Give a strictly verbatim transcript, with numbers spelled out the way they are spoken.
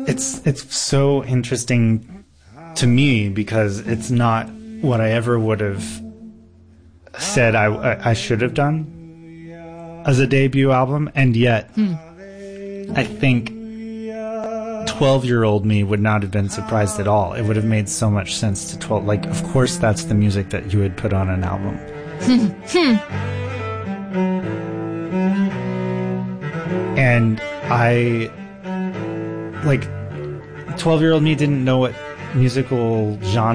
it's it's so interesting to me because it's not what I ever would have said I, I, I should have done as a debut album, and yet hmm. I think twelve-year-old me would not have been surprised at all. It would have made so much sense to twelve. Like, of course, that's the music that you would put on an album. And I, like, twelve-year-old me didn't know what musical genre